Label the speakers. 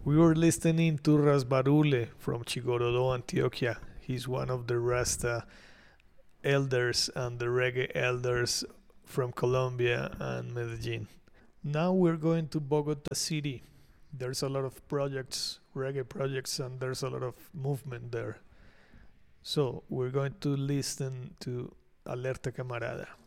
Speaker 1: We were listening to Rasbarule from Chigorodó, Antioquia. He's one of the Rasta elders and the reggae elders from Colombia and Medellin. Now we're going to Bogota City. There's a lot of projects, reggae projects, and there's a lot of movement there. So we're going to listen to Alerta Camarada.